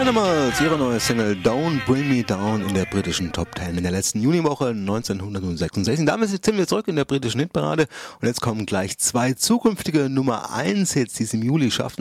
Animals, ihre neue Single Don't Bring Me Down in der britischen Top 10 in der letzten Juniwoche 1966. Damit sind wir zurück in der britischen Hitparade und jetzt kommen gleich zwei zukünftige Nummer 1 Hits, die es im Juli schafften.